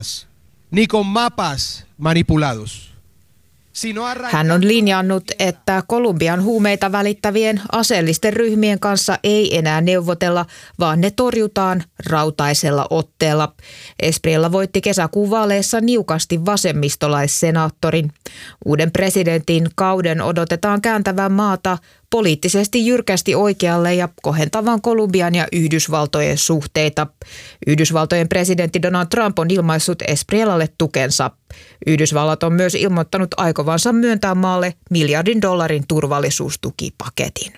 ni con mapas manipulados. Hän on linjannut, että Kolumbian huumeita välittävien aseellisten ryhmien kanssa ei enää neuvotella, vaan ne torjutaan rautaisella otteella. Espriella voitti kesäkuun vaaleissa niukasti vasemmistolaissenaattorin. Uuden presidentin kauden odotetaan kääntävän maata poliittisesti jyrkästi oikealle ja kohentavan Kolumbian ja Yhdysvaltojen suhteita. Yhdysvaltojen presidentti Donald Trump on ilmaissut Espriellalle tukensa. Yhdysvallat on myös ilmoittanut aikovansa myöntää maalle $1 miljardin turvallisuustukipaketin.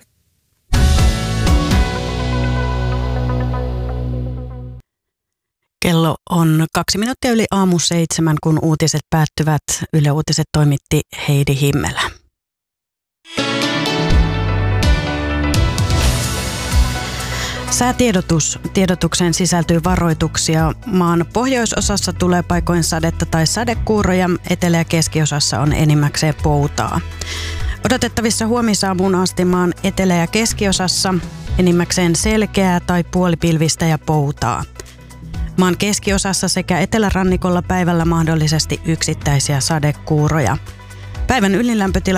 Kello on 2 minuuttia yli 6:07, kun uutiset päättyvät. Yle Uutiset toimitti Heidi Himmelä. Säätiedotus. Tiedotukseen sisältyy varoituksia. Maan pohjoisosassa tulee paikoin sadetta tai sadekuuroja. Etelä- ja keskiosassa on enimmäkseen poutaa. Odotettavissa huomisaamuun asti maan etelä- ja keskiosassa enimmäkseen selkeää tai puolipilvistä ja poutaa. Maan keskiosassa sekä etelärannikolla päivällä mahdollisesti yksittäisiä sadekuuroja. Päivän ylinlämpötila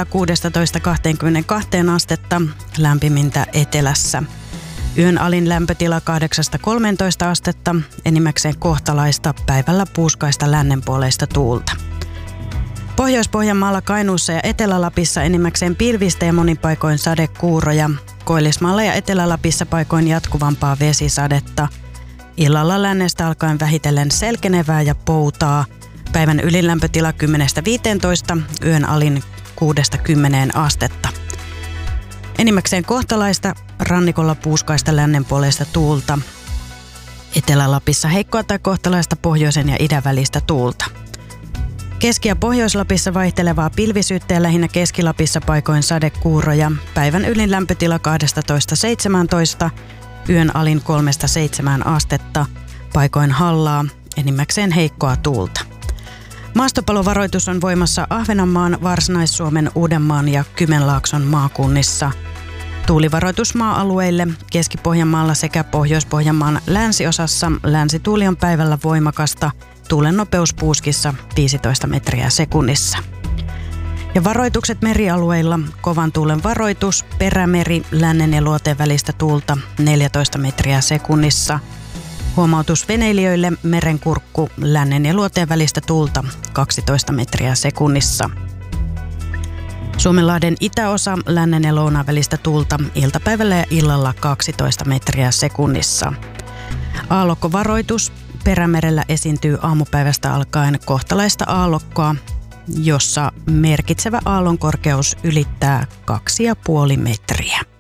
16–22 astetta, lämpimintä etelässä. Yön alin lämpötila 8–13 astetta, enimmäkseen kohtalaista, päivällä puuskaista lännenpuoleista tuulta. Pohjois-Pohjanmaalla, Kainuussa ja Etelä-Lapissa enimmäkseen pilvistä ja monin paikoin sadekuuroja. Koillismaalla ja Etelä-Lapissa paikoin jatkuvampaa vesisadetta. Illalla lännestä alkaen vähitellen selkenevää ja poutaa. Päivän ylinlämpötila 10–15, yön alin 6–10 astetta. Enimmäkseen kohtalaista, rannikolla puuskaista lännenpuoleista tuulta. Etelä-Lapissa heikkoa tai kohtalaista pohjoisen ja idän välistä tuulta. Keski- ja Pohjois-Lapissa vaihtelevaa pilvisyyttä ja lähinnä Keski-Lapissa paikoin sadekuuroja. Päivän ylin lämpötila 12–17, yön alin 3–7 astetta, paikoin hallaa, enimmäkseen heikkoa tuulta. Maastopalovaroitus on voimassa Ahvenanmaan, Varsinais-Suomen, Uudenmaan ja Kymenlaakson maakunnissa. Tuulivaroitus maa-alueille Keski-Pohjanmaalla sekä Pohjois-Pohjanmaan länsiosassa. Länsituuli on päivällä voimakasta, tuulen nopeus puuskissa 15 metriä sekunnissa. Ja varoitukset merialueilla: kovan tuulen varoitus, Perämeri, lännen ja luoteen välistä tuulta 14 metriä sekunnissa. Huomautus veneilijöille: Merenkurkku, lännen ja luoteen välistä tuulta 12 metriä sekunnissa. Suomenlahden itäosa, lännen ja lounaan välistä tuulta iltapäivällä ja illalla 12 metriä sekunnissa. Aallokkovaroitus: Perämerellä esiintyy aamupäivästä alkaen kohtalaista aallokkoa, jossa merkitsevä aallonkorkeus ylittää 2,5 metriä.